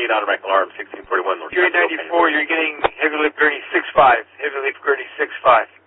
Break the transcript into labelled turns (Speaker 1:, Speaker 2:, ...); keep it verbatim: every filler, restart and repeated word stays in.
Speaker 1: eight automatic alarm, sixteen forty-one North.
Speaker 2: You're at ninety-four, you're getting heavy lift gurney six five, heavy lift gurney six five.